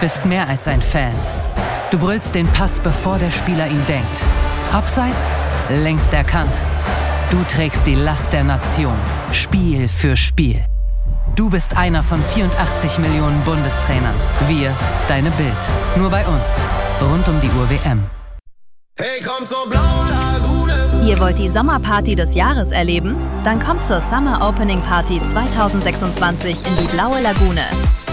bist mehr als ein Fan. Du brüllst den Pass, bevor der Spieler ihn denkt. Abseits? Längst erkannt. Du trägst die Last der Nation, Spiel für Spiel. Du bist einer von 84 Millionen Bundestrainern. Wir, deine Bild. Nur bei uns. Rund um die Uhr WM. Hey, komm zur blauen Lagune. Ihr wollt die Sommerparty des Jahres erleben? Dann kommt zur Summer Opening Party 2026 in die Blaue Lagune.